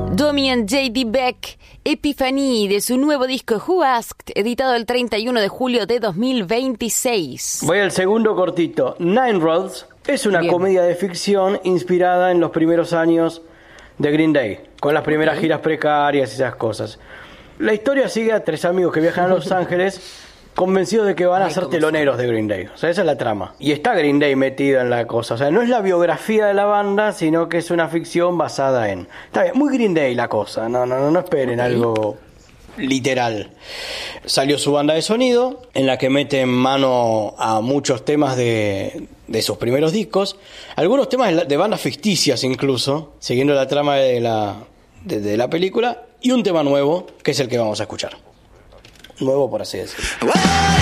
Domi and J.D. Beck, Epiphany, de su nuevo disco Who Asked, editado el 31 de julio de 2026. Voy al segundo cortito. Nine Roads es una comedia de ficción inspirada en los primeros años de Green Day, con las primeras giras precarias y esas cosas. La historia sigue a tres amigos que viajan a Los Ángeles convencidos de que van a ser teloneros de Green Day. O sea, esa es la trama. Y está Green Day metido en la cosa. O sea, no es la biografía de la banda, sino que es una ficción basada en... Está bien, muy Green Day la cosa. No esperen algo literal. Salió su banda de sonido, en la que mete en mano a muchos temas de sus primeros discos. Algunos temas de bandas ficticias incluso, siguiendo la trama de la película. Y un tema nuevo, que es el que vamos a escuchar. Nuevo, por así decirlo.